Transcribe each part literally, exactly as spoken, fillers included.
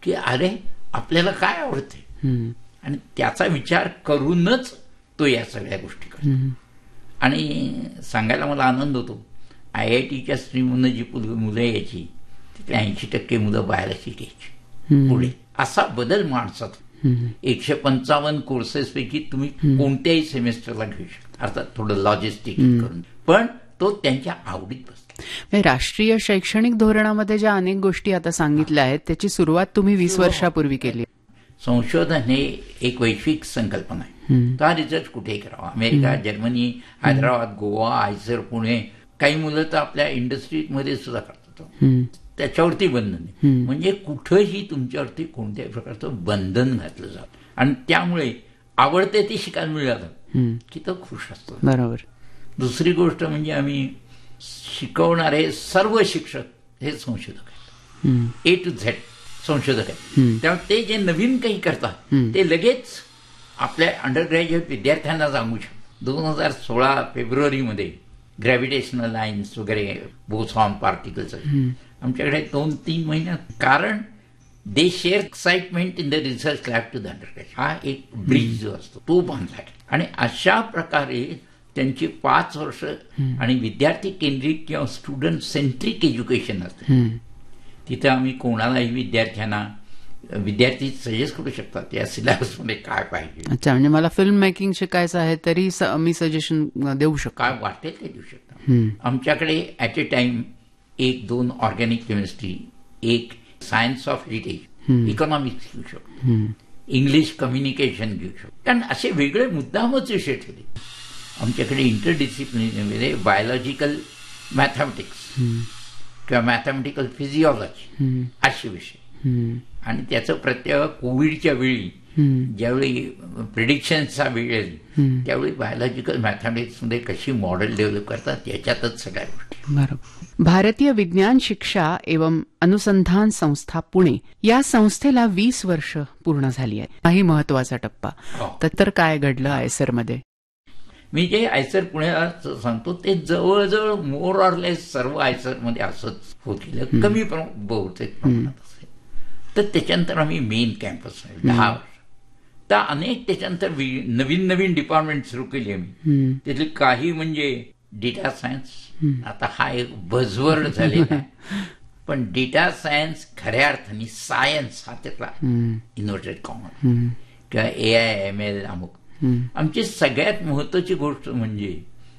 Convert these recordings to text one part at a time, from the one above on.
की अरे आपल्याला काय आवडते आणि त्याचा विचार करूनच तो या सगळ्या गोष्टी करतो. आणि सांगायला मला आनंद होतो, आय आय टीच्या स्ट्रीममधून जी मुलं यायची तिथे ऐंशी टक्के मुलं बायोलॉजी घ्यायची पुढे. असा बदल माणसात. एकशे पंचावन्न कोर्सेसपैकी तुम्ही कोणत्याही सेमेस्टरला घेऊ शकता, अर्थात थोडं लॉजिस्टिक करून, पण तो त्यांच्या आवडीत बसतो. राष्ट्रीय शैक्षणिक धोरणामध्ये ज्या अनेक गोष्टी आता सांगितल्या आहेत त्याची सुरुवात तुम्ही वीस वर्षापूर्वी केली. संशोधन हे एक वैश्विक संकल्पना आहे. तो हा रिसर्च कुठेही करावा. America, Germany, Hyderabad, Goa, IISER, Pune, काही मुलं तर आपल्या इंडस्ट्रीमध्ये सुद्धा करतात. त्याच्यावरती बंधन आहे. म्हणजे कुठंही तुमच्यावरती कोणत्याही प्रकारचं बंधन घातलं जातं आणि त्यामुळे आवडते ती शिकायला मिळालं की तो खुश असतो. बरोबर. दुसरी गोष्ट म्हणजे आम्ही शिकवणारे सर्व शिक्षक हे संशोधक आहेत. ए टू झेड संशोधक आहेत. त्यामुळे ते जे नवीन काही करतात ते लगेच आपल्या अंडर ग्रॅज्युएट विद्यार्थ्यांना सांगू शकतात. दोन हजार सोळा फेब्रुवारीमध्ये ग्रॅव्हिटेशनल लाईन्स वगैरे, बोसॉन पार्टिकल्स आमच्याकडे दोन तीन महिन्यात, कारण दे share excitement in the research lab to the under graduate. हा एक ब्रिज जो असतो तो बांधला आणि अशा प्रकारे त्यांची पाच वर्ष आणि विद्यार्थी केंद्रित किंवा स्टुडंट सेंट्रिक एज्युकेशन असते. तिथे आम्ही कोणालाही विद्यार्थ्यांना विद्यार्थी सजेस्ट करू शकतात या सिलेबसमध्ये काय पाहिजे. अच्छा, म्हणजे मला फिल्म मेकिंग शिकायचं आहे तरी मी सजेशन देऊ शकतो, काय वाटेल ते देऊ शकता. आमच्याकडे ऍट ए टाइम एक दोन ऑर्गॅनिक केमिस्ट्री, एक सायन्स ऑफ हेरिटेज, इकॉनॉमिक्स घेऊ शकतो, इंग्लिश कम्युनिकेशन घेऊ शकतो, कारण असे वेगळे मुद्दामच विषय ठेवले. आमच्याकडे इंटरडिसिप्लिनरी बायोलॉजिकल मॅथमॅटिक्स किंवा मॅथमॅटिकल फिजिओलॉजी असे विषय. आणि त्याचं प्रत्येक कोविडच्या वेळी ज्यावेळी प्रिडिक्शनचा वेळ येईल त्यावेळी बायोलॉजिकल मॅथमॅटिक्समध्ये कशी मॉडेल डेव्हलप करतात याच्यातच सगळ्या गोष्टी. बरोबर. भारतीय विज्ञान शिक्षा एवं अनुसंधान संस्था पुणे या संस्थेला वीस वर्ष पूर्ण झाली आहे. हाही महत्वाचा टप्पा. तर काय घडलं आयसरमध्ये? मी जे आयसर पुण्याला सांगतो ते जवळजवळ मोर ऑर लेस सर्व आयसरमध्ये असंच होत गेलं, कमी बहुतेक प्रमाणात असेल. तर त्याच्यानंतर आम्ही मेन कॅम्पस दहा वर्ष तर अनेक त्याच्यानंतर नवीन नवीन डिपार्टमेंट सुरू केली आम्ही. त्यातले काही म्हणजे डेटा सायन्स, आता हा एक बझवर्ड झालेला आहे, पण डेटा सायन्स खऱ्या अर्थाने सायन्स हा त्यातला इन्व्हर्टेड कॉमन किंवा ए आय एम एल अमुक. आमची सगळ्यात महत्वाची गोष्ट म्हणजे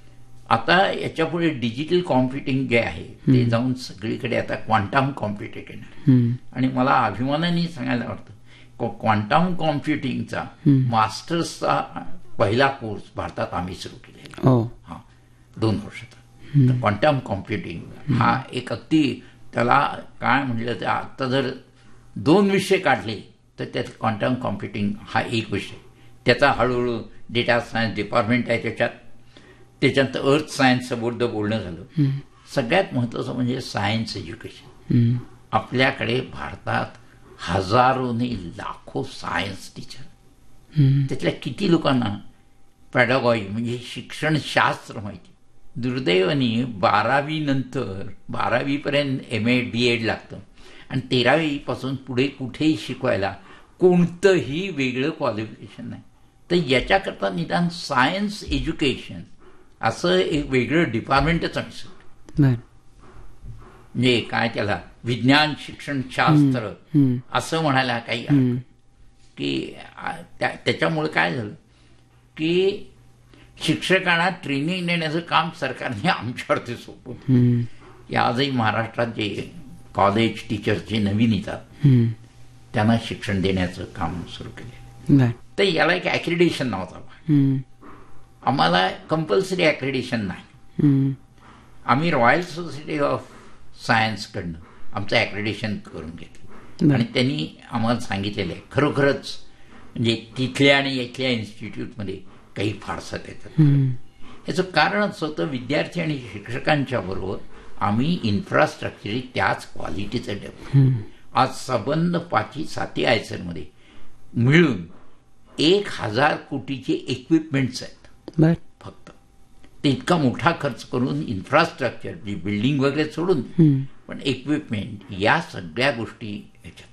आता याच्यापुढे डिजिटल कॉम्प्युटिंग जे आहे ते जाऊन सगळीकडे आता क्वांटम कॉम्प्युटिंग येणार. आणि मला अभिमानाने सांगायला आवडतं क्वांटम कॉम्प्युटिंगचा मास्टर्सचा पहिला कोर्स भारतात आम्ही सुरू केलेला. हा दोन वर्षाचा क्वांटम कॉम्प्युटिंग हा एक अगदी त्याला काय म्हटलं तर आता जर दोन विषय काढले तर त्यात क्वांटम कॉम्प्युटिंग हा एक विषय. त्याचा हळूहळू डेटा सायन्स डिपार्टमेंट आहे त्याच्यात. त्याच्यानंतर अर्थ सायन्स बोर्ड बोलणं झालं. सगळ्यात महत्वाचं म्हणजे सायन्स एज्युकेशन. आपल्याकडे भारतात हजारोने लाखो सायन्स टीचर, त्यातल्या किती लोकांना पॅडागॉजी म्हणजे शिक्षणशास्त्र माहिती. दुर्दैवाने बारावी नंतर बारावीपर्यंत एम ए बी एड लागतं आणि तेरावीपासून पुढे कुठेही शिकवायला कोणतंही वेगळं क्वालिफिकेशन नाही. तर याच्याकरता निदान सायन्स एज्युकेशन असं एक वेगळं डिपार्टमेंटच आम्ही सुरू. म्हणजे काय त्याला विज्ञान शिक्षण शास्त्र असं म्हणायला काही की त्याच्यामुळे काय झालं की शिक्षकांना ट्रेनिंग देण्याचं काम सरकारने आमच्यावरती सोपवलं. की आजही महाराष्ट्रात जे कॉलेज टीचर जे नवीन येतात त्यांना शिक्षण देण्याचं काम सुरू केलं. तर याला एक ऍक्रिडिशन नव्हता. आम्हाला कंपल्सरी ऍक्रिडिशन नाही. आम्ही रॉयल सोसायटी ऑफ सायन्सकडनं आमचं ऍक्रिडिशन करून घेतलं आणि त्यांनी आम्हाला सांगितलेलं आहे खरोखरच म्हणजे तिथल्या आणि इथल्या इन्स्टिट्यूटमध्ये काही फारसात येतात. याचं कारण असं होतं विद्यार्थी आणि शिक्षकांच्या बरोबर आम्ही इन्फ्रास्ट्रक्चर त्याच क्वालिटीचं डेव्हलप. आज संबंध पाची साती आयसरमध्ये मिळून एक हजार कोटीचे इक्विपमेंट्स आहेत फक्त. ते इतका मोठा खर्च करून इन्फ्रास्ट्रक्चर जी बिल्डिंग वगैरे सोडून पण इक्विपमेंट या सगळ्या गोष्टी ह्याच्यात